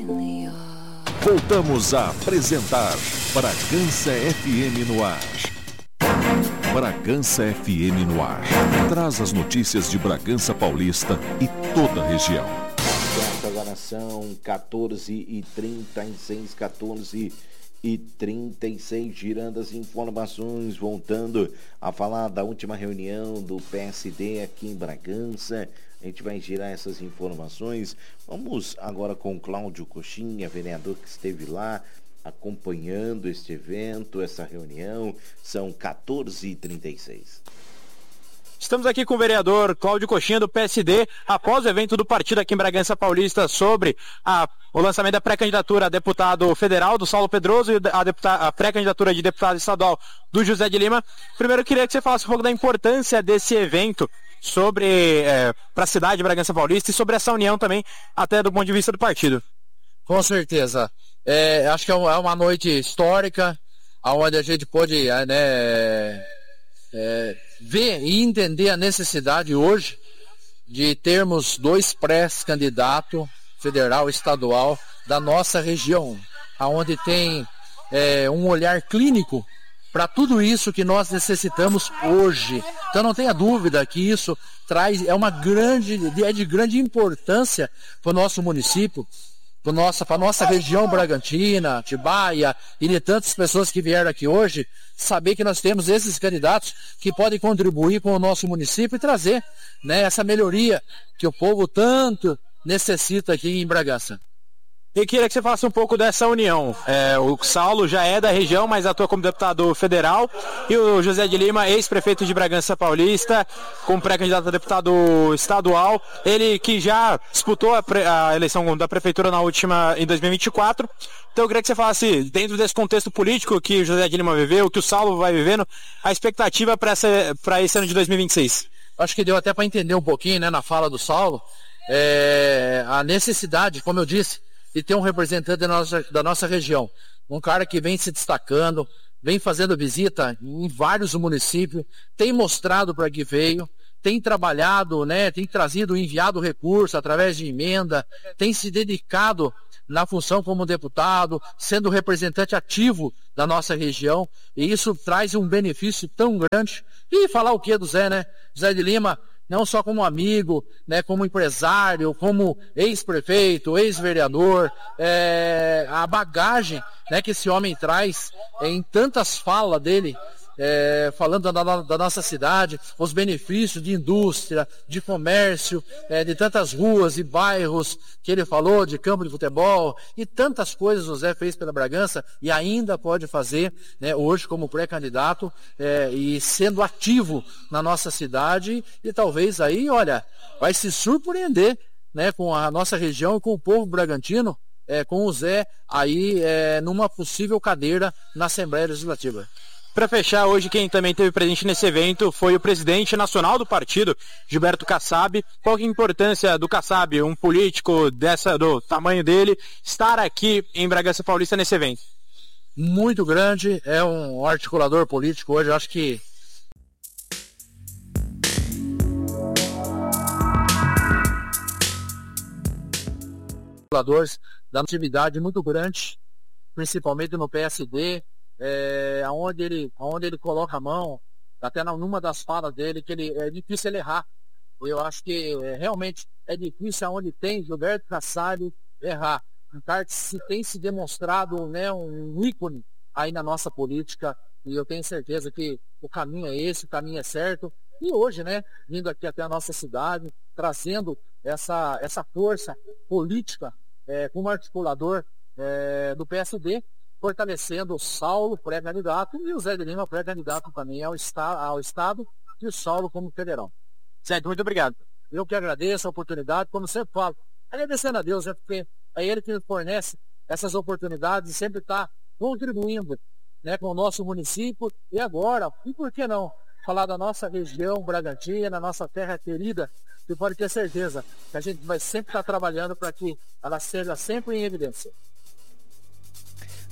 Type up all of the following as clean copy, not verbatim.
Voltamos a apresentar Bragança FM no ar. Bragança FM no ar. Traz as notícias de Bragança Paulista e toda a região. Agora são 14h36, 14h36, girando as informações, voltando a falar da última reunião do PSD aqui em Bragança. A gente vai girar essas informações. Vamos agora com Cláudio Coxinha, vereador que esteve lá acompanhando este evento, essa reunião. São 14h36. Estamos aqui com o vereador Cláudio Coxinha, do PSD, após o evento do partido aqui em Bragança Paulista sobre o lançamento da pré-candidatura a deputado federal do Saulo Pedroso e a pré-candidatura de deputado estadual do José de Lima. Primeiro, eu queria que você falasse um pouco da importância desse evento para a cidade de Bragança Paulista e sobre essa união também, até do ponto de vista do partido. Com certeza. Acho que é uma noite histórica, onde a gente pôde ver e entender a necessidade hoje de termos 2 pré-candidatos, federal e estadual, da nossa região, onde tem um olhar clínico para tudo isso que nós necessitamos hoje. Então não tenha dúvida que isso é de grande importância para o nosso município, para a nossa região Bragantina, Atibaia e de tantas pessoas que vieram aqui hoje, saber que nós temos esses candidatos que podem contribuir com o nosso município e trazer, essa melhoria que o povo tanto necessita aqui em Bragança. E queria que você falasse um pouco dessa união. O Saulo já é da região, mas atua como deputado federal, e o José de Lima, ex-prefeito de Bragança Paulista, como pré-candidato a deputado estadual, ele que já disputou a eleição da prefeitura em 2024. Então eu queria que você falasse, dentro desse contexto político que o José de Lima viveu, que o Saulo vai vivendo, a expectativa para esse ano de 2026. Acho que deu até para entender um pouquinho, na fala do Saulo, a necessidade, como eu disse, de ter um representante da nossa região. Um cara que vem se destacando, vem fazendo visita em vários municípios, tem mostrado para que veio, tem trabalhado, tem trazido, enviado recurso através de emenda, tem se dedicado na função como deputado, sendo representante ativo da nossa região, e isso traz um benefício tão grande. E falar o que do Zé, José de Lima, não só como amigo, como empresário, como ex-prefeito, ex-vereador, a bagagem que esse homem traz em tantas falas dele, falando da nossa cidade, os benefícios de indústria, de comércio, de tantas ruas e bairros que ele falou, de campo de futebol, e tantas coisas o Zé fez pela Bragança e ainda pode fazer, hoje como pré-candidato, e sendo ativo na nossa cidade, e talvez aí, vai se surpreender, com a nossa região e com o povo bragantino, com o Zé aí numa possível cadeira na Assembleia Legislativa. Para fechar, hoje quem também teve presente nesse evento foi o presidente nacional do partido, Gilberto Kassab. Qual que é a importância do Kassab, um político do tamanho dele, estar aqui em Bragança Paulista nesse evento? Muito grande, é um articulador político hoje, eu acho que articuladores da atividade muito grande, principalmente no PSD, onde ele coloca a mão, até numa das falas dele, que é difícil ele errar. Eu acho que realmente é difícil aonde tem Gilberto Kassab errar. Um cara que tem se demonstrado um ícone aí na nossa política, e eu tenho certeza que o caminho é esse, o caminho é certo. E hoje, vindo aqui até a nossa cidade, trazendo essa força política como articulador do PSD, fortalecendo o Saulo, pré-candidato, e o Zé de Lima, pré-candidato também ao Estado, e o Saulo como federal. Zé, muito obrigado. Eu que agradeço a oportunidade, como sempre falo, agradecendo a Deus, porque é Ele que fornece essas oportunidades e sempre está contribuindo com o nosso município. E agora, e por que não, falar da nossa região Bragantina, nossa terra querida, você pode ter certeza que a gente vai sempre estar trabalhando para que ela seja sempre em evidência.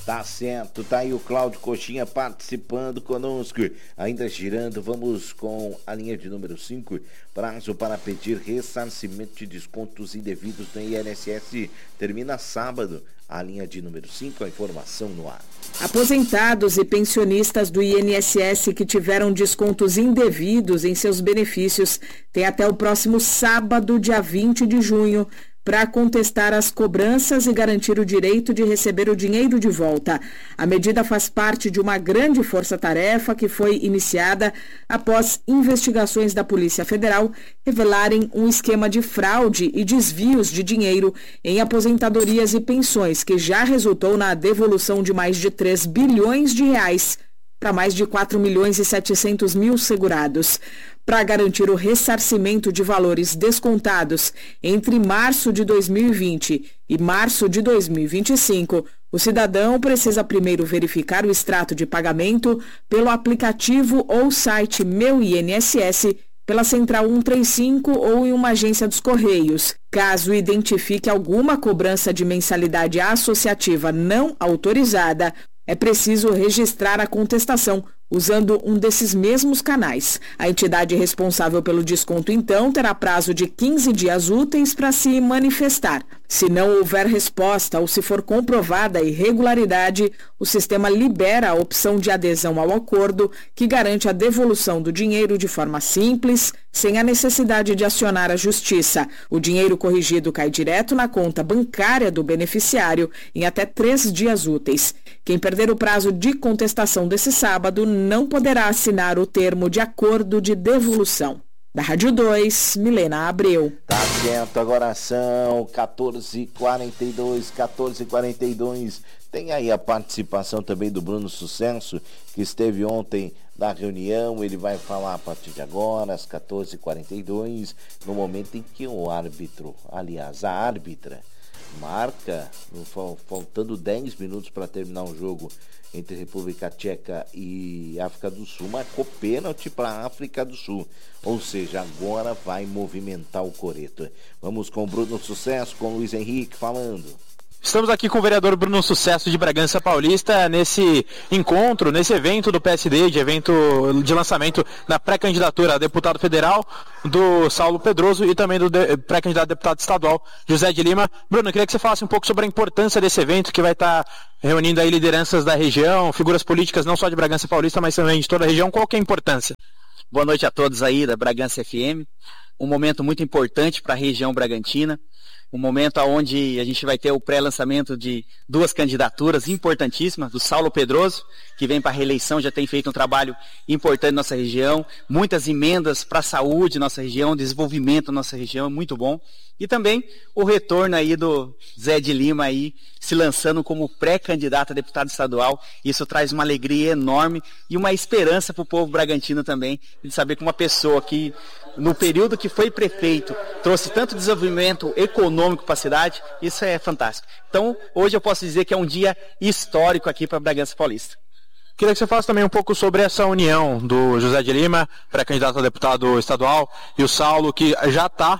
Tá certo, tá aí o Cláudio Coxinha participando conosco. Ainda girando, vamos com a linha de número 5. Prazo para pedir ressarcimento de descontos indevidos no INSS termina sábado. A linha de número 5, a informação no ar. Aposentados e pensionistas do INSS que tiveram descontos indevidos em seus benefícios têm até o próximo sábado, dia 20 de junho, para contestar as cobranças e garantir o direito de receber o dinheiro de volta. A medida faz parte de uma grande força-tarefa que foi iniciada após investigações da Polícia Federal revelarem um esquema de fraude e desvios de dinheiro em aposentadorias e pensões, que já resultou na devolução de mais de 3 bilhões de reais para mais de 4 milhões e 700 mil segurados. Para garantir o ressarcimento de valores descontados entre março de 2020 e março de 2025, o cidadão precisa primeiro verificar o extrato de pagamento pelo aplicativo ou site Meu INSS, pela Central 135 ou em uma agência dos Correios. Caso identifique alguma cobrança de mensalidade associativa não autorizada, é preciso registrar a contestação usando um desses mesmos canais. A entidade responsável pelo desconto, então, terá prazo de 15 dias úteis para se manifestar. Se não houver resposta ou se for comprovada a irregularidade, o sistema libera a opção de adesão ao acordo, que garante a devolução do dinheiro de forma simples, sem a necessidade de acionar a justiça. O dinheiro corrigido cai direto na conta bancária do beneficiário em até 3 dias úteis. Quem perder o prazo de contestação desse sábado não poderá assinar o termo de acordo de devolução. Da Rádio 2, Milena Abreu. Tá certo, agora são 14h42. Tem aí a participação também do Bruno Sucesso, que esteve ontem na reunião. Ele vai falar a partir de agora, às 14h42, no momento em que o árbitro, aliás, a árbitra, marca, faltando 10 minutos para terminar o jogo entre República Tcheca e África do Sul, marcou pênalti para a África do Sul, ou seja, agora vai movimentar o coreto. Vamos com o Bruno Sucesso, com o Luiz Henrique falando. Estamos aqui com o vereador Bruno Sucesso de Bragança Paulista nesse encontro, nesse evento do PSD, de evento de lançamento da pré-candidatura a deputado federal do Saulo Pedroso e também do pré-candidato a deputado estadual José de Lima. Bruno, eu queria que você falasse um pouco sobre a importância desse evento que vai estar reunindo aí lideranças da região, figuras políticas não só de Bragança Paulista, mas também de toda a região. Qual que é a importância? Boa noite a todos aí da Bragança FM. Um momento muito importante para a região bragantina. Um momento onde a gente vai ter o pré-lançamento de 2 candidaturas importantíssimas, do Saulo Pedroso, que vem para a reeleição, já tem feito um trabalho importante na nossa região, muitas emendas para a saúde na nossa região, desenvolvimento na nossa região, muito bom. E também o retorno aí do Zé de Lima aí, se lançando como pré-candidato a deputado estadual. Isso traz uma alegria enorme e uma esperança para o povo bragantino também, de saber que uma pessoa que, no período que foi prefeito, trouxe tanto desenvolvimento econômico para a cidade, isso é fantástico. Então, hoje eu posso dizer que é um dia histórico aqui para Bragança Paulista. Queria que você falasse também um pouco sobre essa união do José de Lima, pré-candidato a deputado estadual, e o Saulo, que já está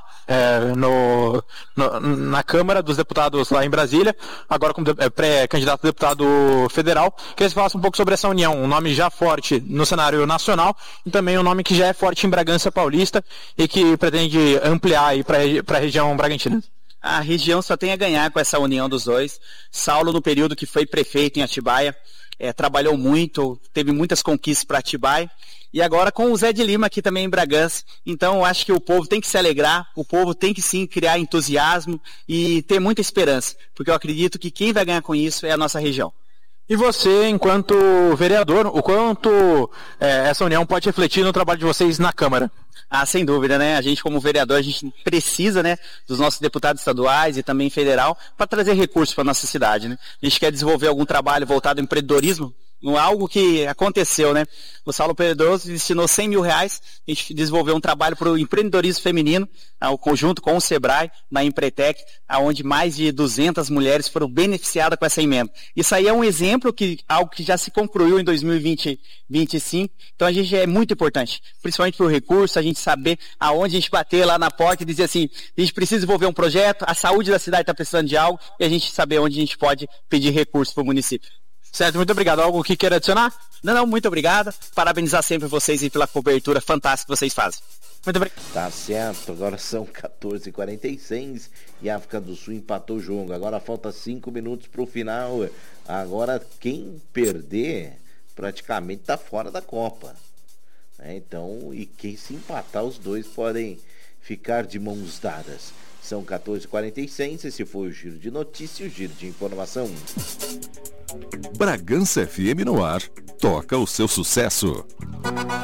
na Câmara dos Deputados lá em Brasília, agora como pré-candidato a deputado federal. Queria que você falasse um pouco sobre essa união, um nome já forte no cenário nacional e também um nome que já é forte em Bragança Paulista e que pretende ampliar aí para a região bragantina. A região só tem a ganhar com essa união dos dois. Saulo, no período que foi prefeito em Atibaia, trabalhou muito, teve muitas conquistas para Atibaia, e agora com o Zé de Lima aqui também em Bragança. Então eu acho que o povo tem que se alegrar, o povo tem que sim criar entusiasmo e ter muita esperança, porque eu acredito que quem vai ganhar com isso é a nossa região. E você, enquanto vereador, o quanto essa união pode refletir no trabalho de vocês na Câmara? Sem dúvida, né? A gente como vereador, a gente precisa, né, dos nossos deputados estaduais e também federal para trazer recursos para a nossa cidade, né? A gente quer desenvolver algum trabalho voltado ao empreendedorismo, algo que aconteceu, né? O Saulo Pedroso destinou 100 mil reais, a gente desenvolveu um trabalho para o empreendedorismo feminino, ao conjunto com o Sebrae, na Empretec, onde mais de 200 mulheres foram beneficiadas com essa emenda. Isso aí é um exemplo, algo que já se concluiu em 2025, então a gente é muito importante, principalmente para o recurso, a gente saber aonde a gente bater lá na porta e dizer assim, a gente precisa desenvolver um projeto, a saúde da cidade está precisando de algo, e a gente saber onde a gente pode pedir recurso para o município. Certo, muito obrigado. Algo que queira adicionar? Não, muito obrigado. Parabenizar sempre vocês aí pela cobertura fantástica que vocês fazem. Muito obrigado. Tá certo, agora são 14h46 e a África do Sul empatou o jogo. Agora falta 5 minutos para o final. Agora quem perder praticamente tá fora da Copa. Então, e quem se empatar, os dois podem ficar de mãos dadas. São 14h46, esse foi o Giro de Notícias, o Giro de Informação. Bragança FM no ar, toca o seu sucesso.